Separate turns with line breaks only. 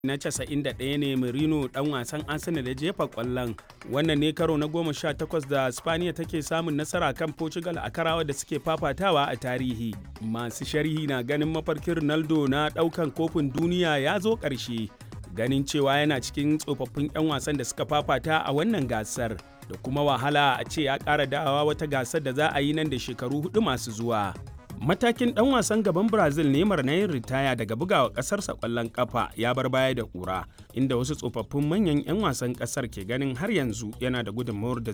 Na 91 ne Merino dan wasan Arsenal da jefa kwallon. Wannan ne karo na 18 da Spaniya take samun nasara kan Portugal a karawa da suke fafatawa a tarihi. Masu sharhi na ganin mafarkin Ronaldo na daukan kofin duniya ya zo ƙarshe. Ganin cewa yana cikin tsofaffin 'yan wasan da suka fafata a wannan gasar da kuma wahala a ce ya ƙara dawowa wata gasar da za a yi nan da shekaru 4 masu zuwa. Matakin ɗan wasan gaban Brazil Neymar na yin ritaya daga bugawa ƙasarsa ƙwallon ƙafa ya bar baya da ƙura, inda wasu tsofaffin manyan 'yan wasan ƙasar ke ganin har yanzu yana da gudunmawar da